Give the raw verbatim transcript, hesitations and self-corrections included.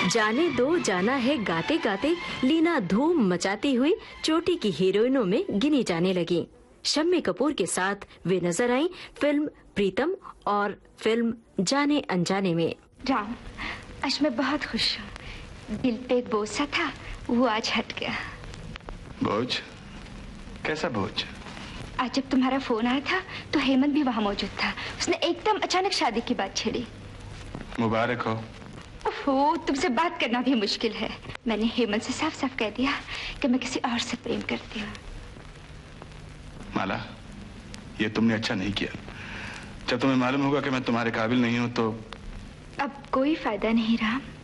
जाने दो जाना है गाते गाते लीना धूम मचाती हुई चोटी की हीरोइनों में गिनी जाने लगी। शम्मी कपूर के साथ वे नजर आई फिल्म प्रीतम और फिल्म जाने अनजाने में। राम, आज मैं बहुत खुश हूँ। दिल पे एक बोझ सा था, वो आज हट गया। बोझ? कैसा बोझ? आज जब तुम्हारा फोन आया था तो हेमंत भी वहाँ मौजूद था। उसने एकदम अचानक शादी की बात छेड़ी। मुबारक हो। ओहो, तुमसे बात करना भी मुश्किल है। मैंने हेमंत से साफ साफ कह दिया कि मैं किसी और से प्रेम करती हूँ। माला, ये तुमने अच्छा नहीं किया। जब तुम्हें मालूम होगा कि मैं तुम्हारे काबिल नहीं हूँ तो अब कोई फायदा नहीं राम।